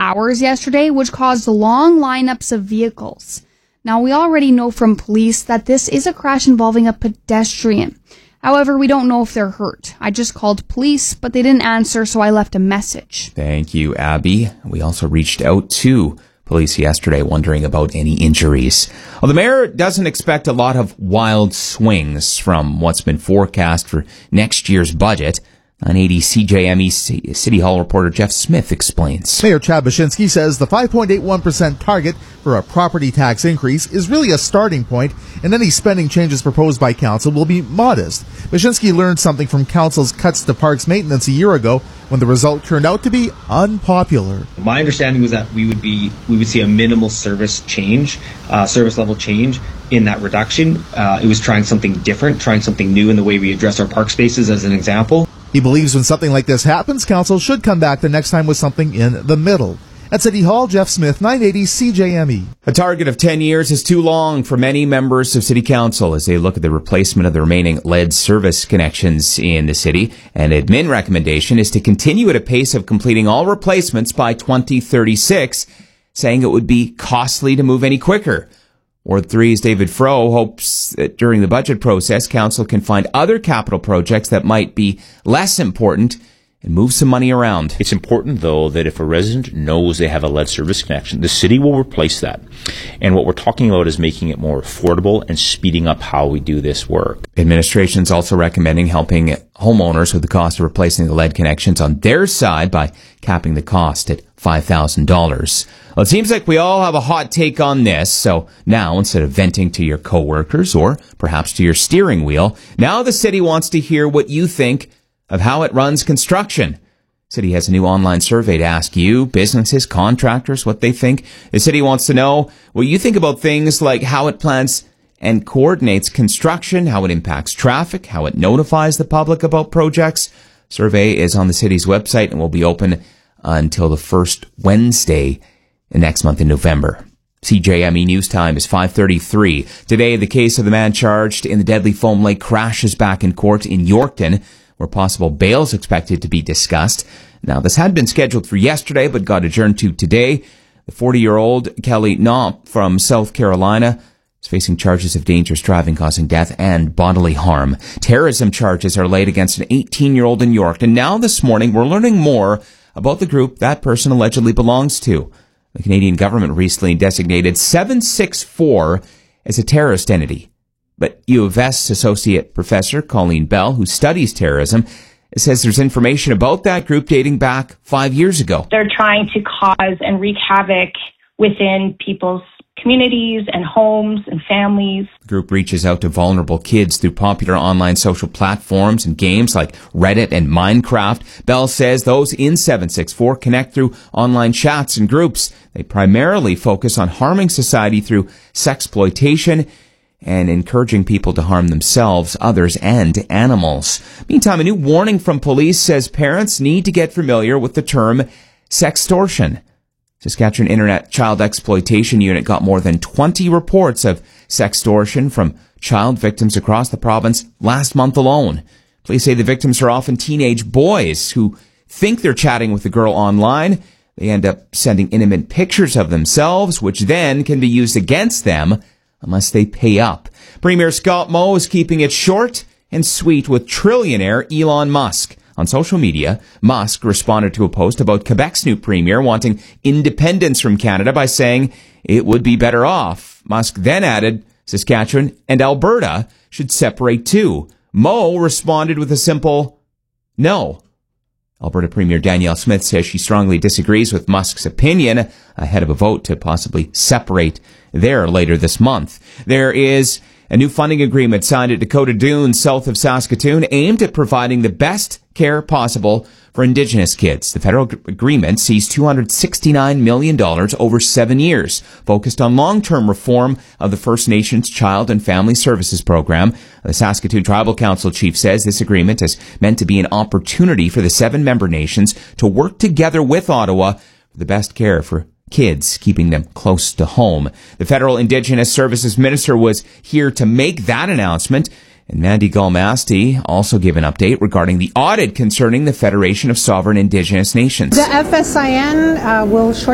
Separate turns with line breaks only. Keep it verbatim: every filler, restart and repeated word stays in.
hours yesterday, which caused long lineups of vehicles. Now, we already know from police that this is a crash involving a pedestrian. However, we don't know if they're hurt. I just called police, but they didn't answer, so I left a message.
Thank you, Abby. We also reached out to police yesterday wondering about any injuries. Well, the mayor doesn't expect a lot of wild swings from what's been forecast for next year's budget. nine eighty C J M E City Hall reporter Jeff Smith explains.
Mayor Chad Baczynski says the five point eight one percent target for a property tax increase is really a starting point, and any spending changes proposed by council will be modest. Baczynski learned something from council's cuts to parks maintenance a year ago when the result turned out to be unpopular.
My understanding was that we would be we would see a minimal service change, uh, service level change in that reduction. Uh, it was trying something different, trying something new in the way we address our park spaces, as an example.
He believes when something like this happens, council should come back the next time with something in the middle. At City Hall, Jeff Smith, nine eighty C J M E.
A target of ten years is too long for many members of City Council as they look at the replacement of the remaining lead service connections in the city. An admin recommendation is to continue at a pace of completing all replacements by twenty thirty-six, saying it would be costly to move any quicker. Ward three's David Froh hopes that during the budget process, council can find other capital projects that might be less important and move some money around.
It's important, though, that if a resident knows they have a lead service connection, the city will replace that. And what we're talking about is making it more affordable and speeding up how we do this work.
Administration's also recommending helping homeowners with the cost of replacing the lead connections on their side by capping the cost at five thousand dollars. Well, it seems like we all have a hot take on this, so now instead of venting to your coworkers or perhaps to your steering wheel, now the city wants to hear what you think of how it runs construction. City has a new online survey to ask you, businesses, contractors, what they think. The city wants to know what you think about things like how it plans and coordinates construction, how it impacts traffic, how it notifies the public about projects. Survey is on the city's website and will be open until the first Wednesday next month in November. C J M E News Time is five thirty-three. Today, the case of the man charged in the deadly Foam Lake crash is back in court in Yorkton, where possible bail is expected to be discussed. Now, this had been scheduled for yesterday, but got adjourned to today. The forty-year-old Kelly Knopp from South Carolina is facing charges of dangerous driving causing death and bodily harm. Terrorism charges are laid against an eighteen-year-old in York. And now this morning, we're learning more about the group that person allegedly belongs to. The Canadian government recently designated seven six four as a terrorist entity. But U of S Associate Professor Colleen Bell, who studies terrorism, says there's information about that group dating back five years ago.
They're trying to cause and wreak havoc within people's communities and homes and families.
The group reaches out to vulnerable kids through popular online social platforms and games like Reddit and Minecraft. Bell says those in seven six four connect through online chats and groups. They primarily focus on harming society through sexploitation and encouraging people to harm themselves, others, and animals. Meantime, a new warning from police says parents need to get familiar with the term sextortion. Saskatchewan Internet Child Exploitation Unit got more than twenty reports of sextortion from child victims across the province last month alone. Police say the victims are often teenage boys who think they're chatting with the girl online. They end up sending intimate pictures of themselves, which then can be used against them unless they pay up. Premier Scott Moe is keeping it short and sweet with trillionaire Elon Musk. On social media, Musk responded to a post about Quebec's new premier wanting independence from Canada by saying it would be better off. Musk then added Saskatchewan and Alberta should separate too. Moe responded with a simple no. Alberta Premier Danielle Smith says she strongly disagrees with Musk's opinion ahead of a vote to possibly separate there later this month. There is a new funding agreement signed at Dakota Dunes, south of Saskatoon, aimed at providing the best care possible for Indigenous kids. The federal agreement sees two hundred sixty-nine million dollars over seven years, focused on long-term reform of the First Nations Child and Family Services Program. The Saskatoon Tribal Council chief says this agreement is meant to be an opportunity for the seven member nations to work together with Ottawa for the best care for kids, keeping them close to home. The federal Indigenous Services Minister was here to make that announcement. And Mandy Galmasti also gave an update regarding the audit concerning the Federation of Sovereign Indigenous Nations.
The F S I N uh, will shortly